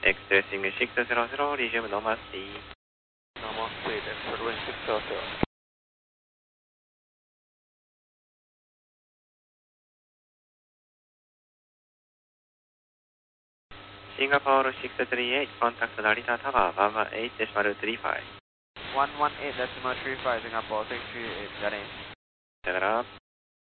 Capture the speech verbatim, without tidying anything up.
Expressing six hundred, resume Namaste. Namaste, Expressing six hundred. Singapore six three eight, contact Narita Tower, one one eight decimal three five. one one eight decimal three five, Singapore six three eight, got it. Set up.